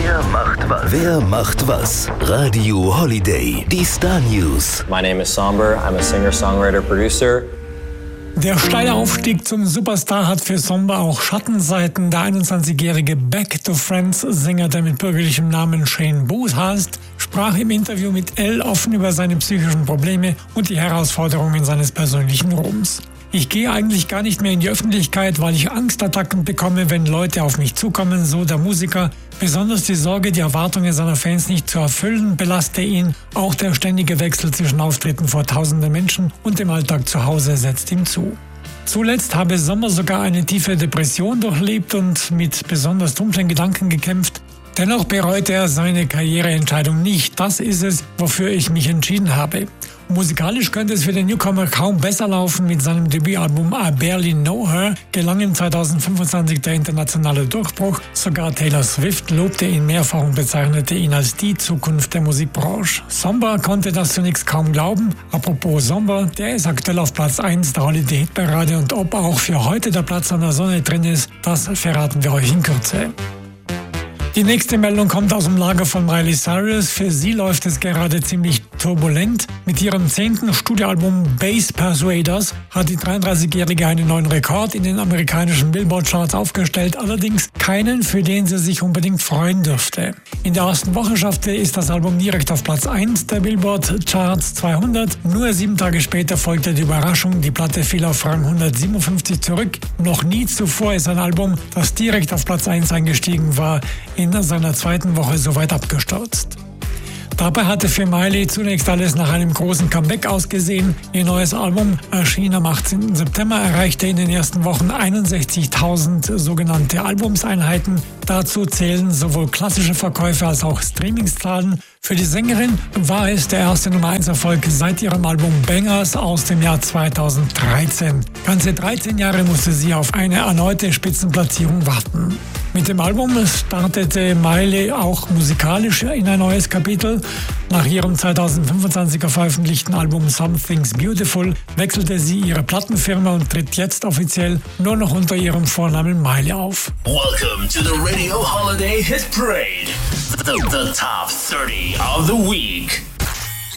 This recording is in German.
Wer macht was? Wer macht was? Radio Holiday, die Star News. My name is Somber. I'm a singer, songwriter, producer. Der steile Aufstieg zum Superstar hat für Somber auch Schattenseiten. Der 21-jährige Back to Friends-Sänger, der mit bürgerlichem Namen Shane Booth heißt, sprach im Interview mit Elle offen über seine psychischen Probleme und die Herausforderungen seines persönlichen Ruhms. Ich gehe eigentlich gar nicht mehr in die Öffentlichkeit, weil ich Angstattacken bekomme, wenn Leute auf mich zukommen, so der Musiker. Besonders die Sorge, die Erwartungen seiner Fans nicht zu erfüllen, belaste ihn. Auch der ständige Wechsel zwischen Auftritten vor tausenden Menschen und dem Alltag zu Hause setzt ihm zu. Zuletzt habe Sommer sogar eine tiefe Depression durchlebt und mit besonders dunklen Gedanken gekämpft. Dennoch bereut er seine Karriereentscheidung nicht. Das ist es, wofür ich mich entschieden habe. Musikalisch könnte es für den Newcomer kaum besser laufen. Mit seinem Debütalbum I Barely Know Her gelang ihm 2025 der internationale Durchbruch. Sogar Taylor Swift lobte ihn mehrfach und bezeichnete ihn als die Zukunft der Musikbranche. Somber konnte das zunächst kaum glauben. Apropos Somber, der ist aktuell auf Platz 1 der Holiday-Hitparade und ob auch für heute der Platz an der Sonne drin ist, das verraten wir euch in Kürze. Die nächste Meldung kommt aus dem Lager von Miley Cyrus. Für sie läuft es gerade ziemlich turbulent. Mit ihrem 10. Studioalbum Bass Persuaders hat die 33-Jährige einen neuen Rekord in den amerikanischen Billboard-Charts aufgestellt, allerdings keinen, für den sie sich unbedingt freuen dürfte. In der ersten Woche schaffte es das Album direkt auf Platz 1 der Billboard-Charts 200. Nur 7 Tage später folgte die Überraschung, die Platte fiel auf Rang 157 zurück. Noch nie zuvor ist ein Album, das direkt auf Platz 1 eingestiegen war, in seiner zweiten Woche so weit abgestürzt. Dabei hatte für Miley zunächst alles nach einem großen Comeback ausgesehen. Ihr neues Album erschien am 18. September, erreichte in den ersten Wochen 61.000 sogenannte Albumseinheiten. Dazu zählen sowohl klassische Verkäufe als auch Streamingszahlen. Für die Sängerin war es der erste Nummer-1-Erfolg seit ihrem Album Bangers aus dem Jahr 2013. Ganze 13 Jahre musste sie auf eine erneute Spitzenplatzierung warten. Mit dem Album startete Miley auch musikalisch in ein neues Kapitel. Nach ihrem 2025er veröffentlichten Album Something's Beautiful wechselte sie ihre Plattenfirma und tritt jetzt offiziell nur noch unter ihrem Vornamen Miley auf. Welcome to the Radio Holiday Hit Parade. The top 30 of the week.